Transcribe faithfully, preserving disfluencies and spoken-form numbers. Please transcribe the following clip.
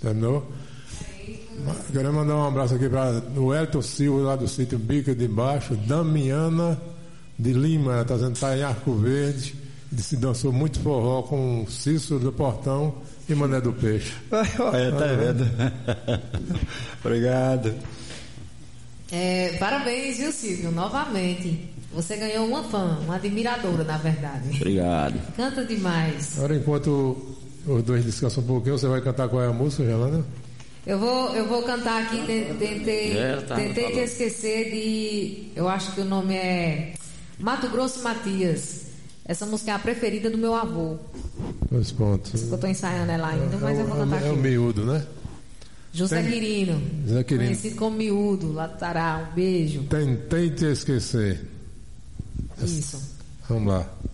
Terminou? Quero mandar um abraço aqui para o Elton Silva, lá do sítio Bica de Baixo, Damiana de Lima, ela está dizendo que está em Arco Verde, se dançou muito forró com Cícero do Portão e Mané do Peixe. Olha, tá vendo? Obrigado. É, parabéns, viu, Silvio? Novamente. Você ganhou uma fã, uma admiradora, na verdade. Obrigado. Canta demais. Agora, enquanto os dois descansam um pouquinho, você vai cantar qual é a música, Gelana? Eu vou, eu vou cantar aqui, tentei, É, tá, tentei te falou. esquecer de... Eu acho que o nome é Mato Grosso Matias. Essa música é a preferida do meu avô. Dois pontos. Eu estou ensaiando ela ainda, mas é, eu vou cantar é, aqui. É o miúdo, né? José Tem... Quirino, José Quirino. conhecido como Miúdo, lá do Tará. Um beijo. Tentei te esquecer. Isso. Vamos lá.